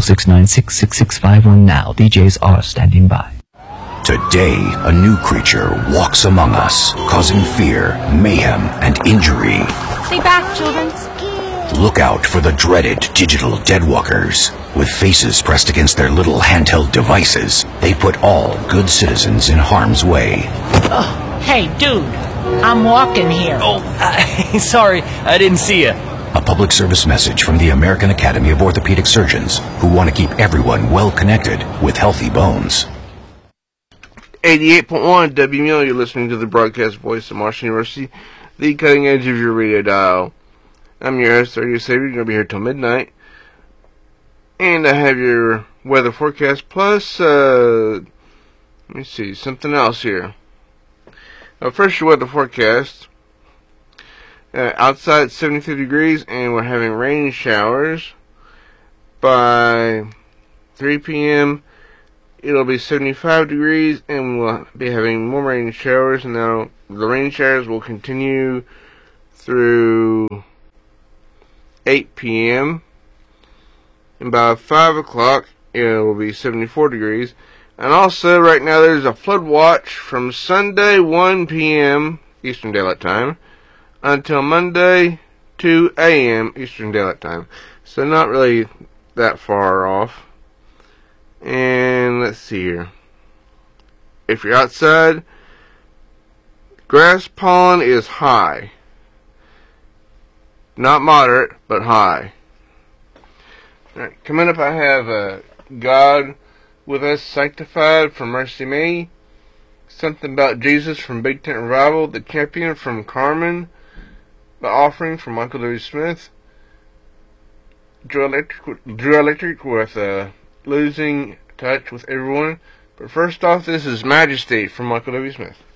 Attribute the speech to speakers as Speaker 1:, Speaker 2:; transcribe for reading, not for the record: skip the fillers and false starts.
Speaker 1: 696-6651 now. DJs are standing by.
Speaker 2: Today, a new creature walks among us, causing fear, mayhem, and injury.
Speaker 3: Stay back, children.
Speaker 2: Look out for the dreaded digital deadwalkers. With faces pressed against their little handheld devices, they put all good citizens in harm's way.
Speaker 4: Oh, hey, dude. I'm walking here.
Speaker 5: Oh, sorry. I didn't see you.
Speaker 2: A public service message from the American Academy of Orthopedic Surgeons, who want to keep everyone well connected with healthy bones.
Speaker 6: 88.1 WML, you're listening to the broadcast voice of Marshall University, the cutting edge of your radio dial. I'm your host, Radio Savior. You're going to be here till midnight. And I have your weather forecast plus, let me see, something else here. First, your weather forecast. Outside 73 degrees, and we're having rain showers. By 3 p.m., it'll be 75 degrees, and we'll be having more rain showers. And now the rain showers will continue through 8 p.m. And by 5 o'clock, it will be 74 degrees. And also, right now, there's a flood watch from Sunday 1 p.m. Eastern Daylight Time until Monday 2 a.m. Eastern Daylight Time. So not really that far off. And let's see here. If you're outside, grass pollen is high. Not moderate, but high. Alright, coming up I have God with Us Sanctified from Mercy Me. Something About Jesus from Big Tent Revival. The Champion from Carmen. The Offering from Michael W. Smith. Drew Electric with Losing Touch with Everyone. But first off, this is Majesty from Michael W. Smith.